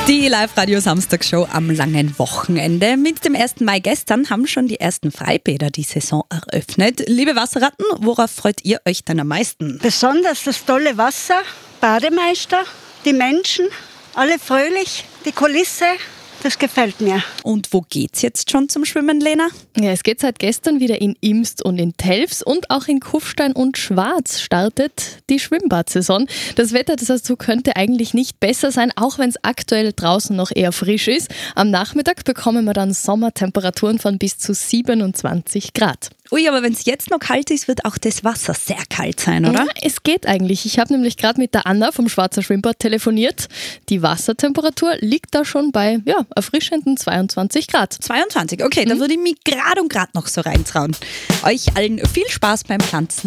Die Live-Radio-Samstagshow am langen Wochenende. Mit dem 1. Mai gestern haben schon die ersten Freibäder die Saison eröffnet. Liebe Wasserratten, worauf freut ihr euch denn am meisten? Besonders das tolle Wasser, Bademeister, die Menschen, alle fröhlich, die Kulisse. Das gefällt mir. Und wo geht's jetzt schon zum Schwimmen, Lena? Ja, es geht seit gestern wieder in Imst und in Telfs und auch in Kufstein und Schwarz startet die Schwimmbadsaison. Das Wetter dazu könnte eigentlich nicht besser sein, auch wenn es aktuell draußen noch eher frisch ist. Am Nachmittag bekommen wir dann Sommertemperaturen von bis zu 27 Grad. Ui, aber wenn es jetzt noch kalt ist, wird auch das Wasser sehr kalt sein, oder? Ja, es geht eigentlich. Ich habe nämlich gerade mit der Anna vom Schwarzer Schwimmbad telefoniert. Die Wassertemperatur liegt da schon bei erfrischenden 22 Grad. 22, okay, da würde ich mich gerade noch so reintrauen. Euch allen viel Spaß beim Pflanzen